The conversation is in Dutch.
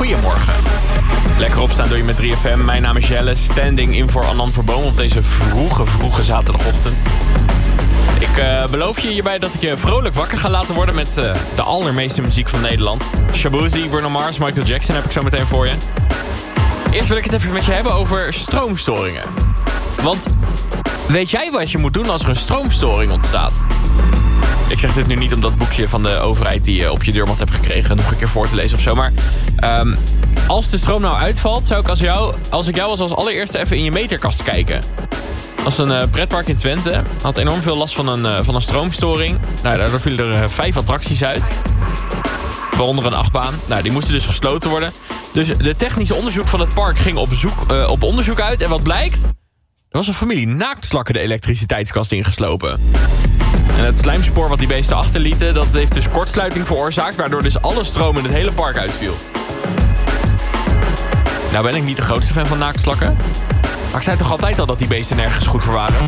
Goedemorgen. Lekker opstaan doe je met 3FM. Mijn naam is Jelle, standing in voor Anand Verboom op deze vroege zaterdagochtend. Ik beloof je hierbij dat ik je vrolijk wakker ga laten worden met de allermeeste muziek van Nederland. Shaboozey, Bruno Mars, Michael Jackson heb ik zo meteen voor je. Eerst wil ik het even met je hebben over stroomstoringen. Want weet jij wat je moet doen als er een stroomstoring ontstaat? Ik zeg dit nu niet om dat boekje van de overheid die je op je deurmat hebt gekregen nog een keer voor te lezen of zo. Maar als de stroom nou uitvalt, zou ik als ik jou was als allereerste even in je meterkast kijken. Als een pretpark in Twente had enorm veel last van een stroomstoring. Nou, daardoor vielen er 5 attracties uit. Waaronder een achtbaan. Nou, die moesten dus gesloten worden. Dus de technische onderzoek van het park ging op onderzoek uit. En wat blijkt? Er was een familie naaktslakken de elektriciteitskast ingeslopen. En het slijmspoor wat die beesten achterlieten, dat heeft dus kortsluiting veroorzaakt, waardoor dus alle stroom in het hele park uitviel. Nou ben ik niet de grootste fan van naaktslakken. Maar ik zei toch altijd al dat die beesten nergens goed voor waren.